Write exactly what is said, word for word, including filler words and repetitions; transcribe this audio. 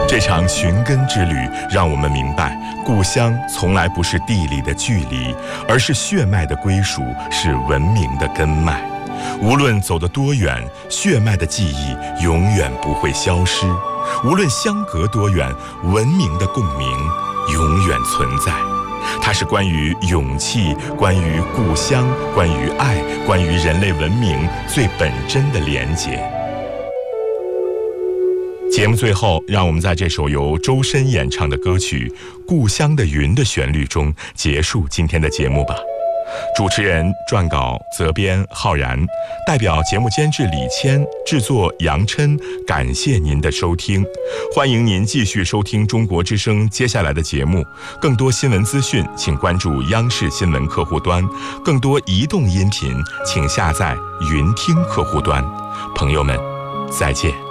这场寻根之旅让我们明白，故乡从来不是地理的距离，而是血脉的归属，是文明的根脉。无论走得多远，血脉的记忆永远不会消失；无论相隔多远，文明的共鸣永远存在。它是关于勇气，关于故乡，关于爱，关于人类文明最本真的连结。节目最后，让我们在这首由周深演唱的歌曲《故乡的云》的旋律中结束今天的节目吧。主持人、撰稿、责编浩然，代表节目监制李谦，制作杨琛，感谢您的收听。欢迎您继续收听中国之声接下来的节目。更多新闻资讯，请关注央视新闻客户端；更多移动音频，请下载云听客户端。朋友们，再见。